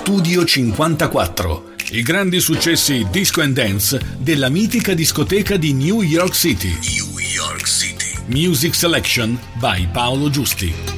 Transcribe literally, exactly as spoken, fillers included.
Studio cinquantaquattro, i grandi successi disco and dance della mitica discoteca di New York City. New York City. Music Selection by Paolo Giusti.